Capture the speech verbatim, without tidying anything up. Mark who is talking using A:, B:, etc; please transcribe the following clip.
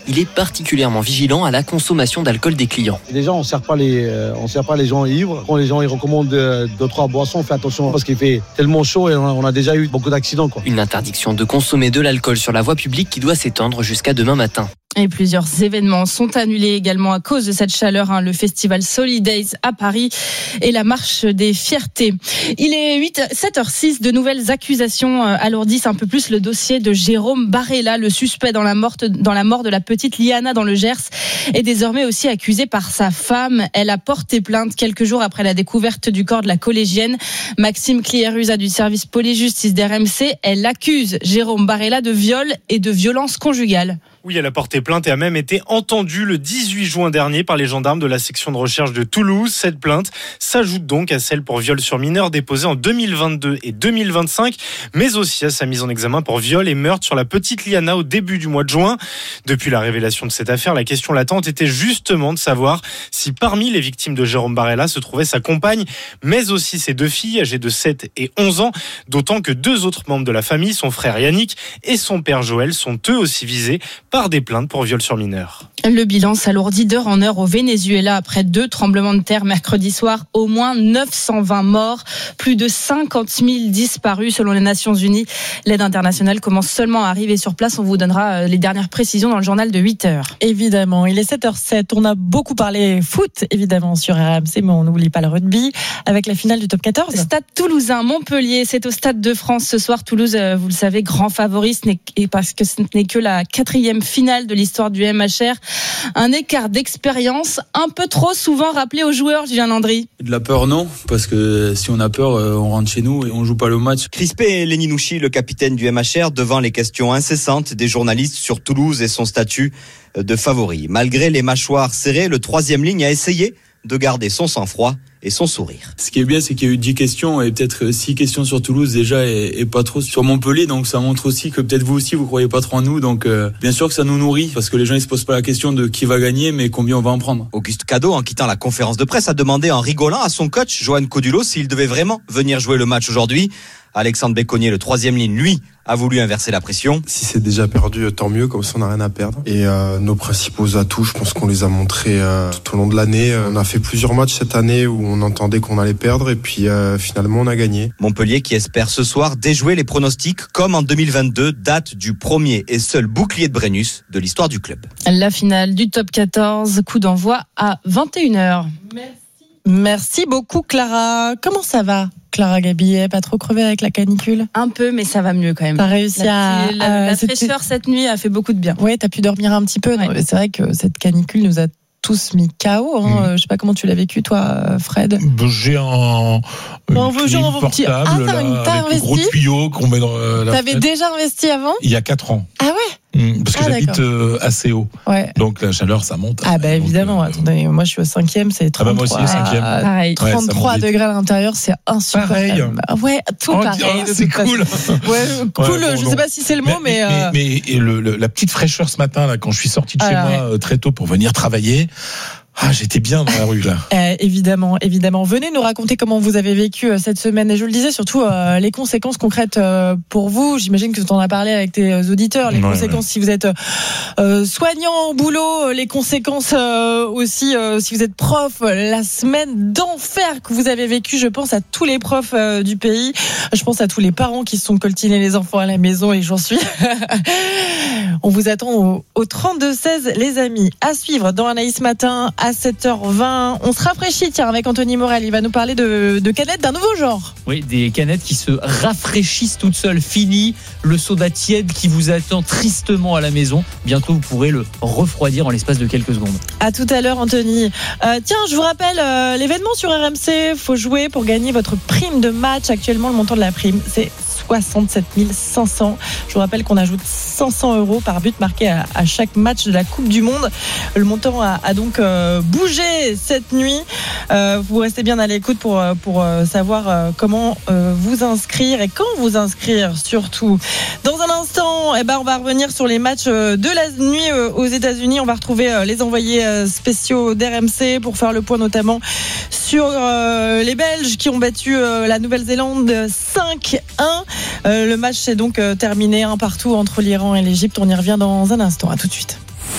A: il est particulièrement vigilant à la consommation d'alcool des clients.
B: Déjà, on ne sert pas les, euh, on sert pas les gens ivres. Quand les gens ils recommandent deux, deux, trois boissons, on fait attention parce qu'il fait tellement chaud et on a, on a déjà eu beaucoup d'accidents, quoi.
A: Une interdiction de consommer de l'alcool sur la voie publique qui doit s'étendre jusqu'à demain matin.
C: Et plusieurs événements sont annulés également à cause de cette chaleur. Hein. Le festival Solidays à Paris et la marche des fiertés. Il est huit, sept heures six. De nouvelles accusations alourdissent un peu plus le dossier de Jérôme Barella, le suspect dans la, morte, dans la mort de la petite Liana dans le Gers, est désormais aussi accusé par sa femme. Elle a porté plainte quelques jours après la découverte du corps de la collégienne. Maxime Cliérusa du service police-justice d'R M C, elle accuse Jérôme Barella de viol et de violence conjugale.
D: Oui, elle a porté plainte et a même été entendue le dix-huit juin dernier par les gendarmes de la section de recherche de Toulouse. Cette plainte s'ajoute donc à celle pour viol sur mineur déposée en deux mille vingt-deux et deux mille vingt-cinq, mais aussi à sa mise en examen pour viol et meurtre sur la petite Liana au début du mois de juin. Depuis la révélation de cette affaire, la question latente était justement de savoir si parmi les victimes de Jérôme Barella se trouvait sa compagne, mais aussi ses deux filles âgées de sept et onze ans, d'autant que deux autres membres de la famille, son frère Yannick et son père Joël, sont eux aussi visés par des plaintes pour viol sur mineur.
C: Le bilan s'alourdit d'heure en heure au Venezuela après deux tremblements de terre mercredi soir. Au moins neuf cent vingt morts, plus de cinquante mille disparus selon les Nations Unies. L'aide internationale commence seulement à arriver sur place. On vous donnera les dernières précisions dans le journal de huit heures.
E: Évidemment, il est sept heures sept. On a beaucoup parlé foot, évidemment, sur R M C, mais on n'oublie pas le rugby avec la finale du top quatorze.
C: Stade toulousain, Montpellier, c'est au Stade de France ce soir. Toulouse, vous le savez, grand favori, ce n'est, parce que ce n'est que la quatrième finale de l'histoire du M H R. Un écart d'expérience un peu trop souvent rappelé aux joueurs, Julien Landry.
F: De la peur, non, parce que si on a peur, on rentre chez nous et on joue pas le match.
G: Crispé Leninouchi, le capitaine du M H R, devant les questions incessantes des journalistes sur Toulouse et son statut de favori. Malgré les mâchoires serrées, le troisième ligne a essayé de garder son sang-froid et son sourire.
F: Ce qui est bien, c'est qu'il y a eu dix questions et peut-être six questions sur Toulouse déjà et, et pas trop sur Montpellier, donc ça montre aussi que peut-être vous aussi vous croyez pas trop en nous, donc euh, bien sûr que ça nous nourrit parce que les gens ils se posent pas la question de qui va gagner mais combien on va en prendre.
G: Auguste Cadeau, en quittant la conférence de presse, a demandé en rigolant à son coach Johan Codulo s'il devait vraiment venir jouer le match aujourd'hui. Alexandre Béconnier, le troisième ligne, lui, a voulu inverser la pression.
H: Si c'est déjà perdu, tant mieux, comme ça on n'a rien à perdre. Et euh, nos principaux atouts, je pense qu'on les a montrés euh, tout au long de l'année. On a fait plusieurs matchs cette année où on entendait qu'on allait perdre et puis euh, finalement on a gagné.
G: Montpellier qui espère ce soir déjouer les pronostics comme en deux mille vingt-deux, date du premier et seul bouclier de Brennus de l'histoire du club.
C: La finale du top quatorze, coup d'envoi à vingt et une heures.
E: Merci. Merci beaucoup Clara. Comment ça va Clara Gabillet, pas trop crevée avec la canicule?
C: Un peu, mais ça va mieux quand même.
E: T'as réussi
C: la,
E: à...
C: La, la
E: euh,
C: fraîcheur cette nuit a fait beaucoup de bien.
E: Ouais, t'as pu dormir un petit peu.
C: Ouais.
E: Non, c'est vrai que cette canicule nous a tous mis K O. Hein. Mmh. Je sais pas comment tu l'as vécu, toi, Fred.
I: J'ai un
E: bon, clim
I: portable,
E: petit... ah, t'as,
I: là,
E: t'as
I: avec le gros tuyau qu'on met dans euh, la
E: T'avais
I: fenêtre.
E: déjà investi avant?
I: Il y a quatre ans.
E: Ah ouais?
I: Mmh, parce que
E: ah,
I: j'habite euh, assez haut.
E: Ouais.
I: Donc la chaleur, ça monte.
E: Ah bah
I: donc,
E: évidemment.
I: Euh,
E: Attendez, moi je suis au cinquième, c'est trente-trois.
I: Ah bah moi aussi, au cinquième.
E: Ah,
C: pareil.
E: trente-trois
I: ouais,
E: degrés à l'intérieur, c'est insupportable.
I: Pareil.
E: Ouais, tout
I: oh,
E: pareil.
I: Oh, c'est cool.
E: Ouais, cool.
I: Ouais, bon,
E: je
I: non.
E: sais pas si c'est le mot, mais.
I: Mais, mais,
E: euh...
I: mais, mais le, le, la petite fraîcheur ce matin, là, quand je suis sorti de
E: ah,
I: chez
E: là,
I: moi
E: ouais.
I: très tôt pour venir travailler. Ah, j'étais bien dans la rue là.
E: Euh, évidemment, évidemment. Venez nous raconter comment vous avez vécu euh, cette semaine. Et je le disais, surtout euh, les conséquences concrètes euh, pour vous. J'imagine que tu en as parlé avec tes euh, auditeurs. Les
I: ouais,
E: conséquences
I: ouais.
E: si vous êtes euh, soignant au boulot, les conséquences euh, aussi euh, si vous êtes prof. La semaine d'enfer que vous avez vécu. Je pense à tous les profs euh, du pays. Je pense à tous les parents qui se sont coltinés les enfants à la maison et j'en suis. On vous attend au, au trente-deux seize, les amis. À suivre dans Anaïs Matin à sept heures vingt. On se rafraîchit, tiens, avec Anthony Morel. Il va nous parler de, de canettes d'un nouveau genre.
J: Oui, des canettes qui se rafraîchissent toutes seules. Fini le soda tiède qui vous attend tristement à la maison. Bientôt, vous pourrez le refroidir en l'espace de quelques secondes.
E: À tout à l'heure, Anthony. Euh, tiens, je vous rappelle euh, l'événement sur R M C. Faut jouer pour gagner votre prime de match. Actuellement, le montant de la prime, c'est soixante-sept mille cinq cents. Je vous rappelle qu'on ajoute cinq cents euros par but marqué à, à chaque match de la Coupe du Monde. Le montant a, a donc euh, bougé cette nuit. Euh, vous restez bien à l'écoute pour, pour euh, savoir euh, comment euh, vous inscrire et quand vous inscrire surtout. Dans un instant, eh ben, on va revenir sur les matchs de la nuit euh, aux États-Unis. On va retrouver euh, les envoyés euh, spéciaux d'R M C pour faire le point notamment sur euh, les Belges qui ont battu euh, la Nouvelle-Zélande cinq un. Euh, le match s'est donc euh, terminé un partout entre l'Iran et l'Égypte. On y revient dans un instant. À tout de suite.